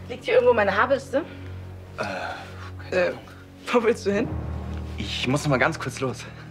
Liegt hier irgendwo meine Haarbürste? Keine Ahnung. Wo willst du hin? Ich muss noch mal ganz kurz los.